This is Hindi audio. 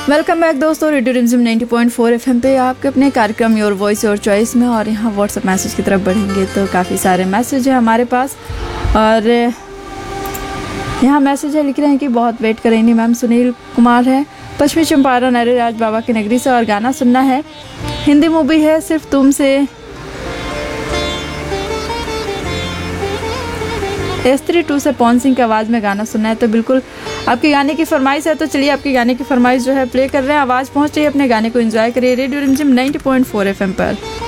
वेलकम बैक दोस्तों, रेडियो रिमझिम 90.4 एफएम पे आपके अपने कार्यक्रम योर वॉइस योर चॉइस में। और यहाँ व्हाट्सएप मैसेज की तरफ बढ़ेंगे तो काफ़ी सारे मैसेज है हमारे पास। और यहाँ मैसेज है, लिख रहे हैं कि बहुत वेट करेंगे मैम। सुनील कुमार है, पश्चिमी चंपारण अरेराज बाबा की नगरी से, और गाना सुनना है, हिंदी मूवी है सिर्फ तुमसे, स्त्री 2 से पवन सिंह की आवाज़ में गाना सुनना है। तो बिल्कुल आपके गाने की फरमाइश है, तो चलिए आपके गाने की फरमाइश जो है प्ले कर रहे हैं। आवाज़ पहुंच रही है, अपने गाने को एंजॉय करिए रेडियो रिमझिम 90.4 एफएम पर।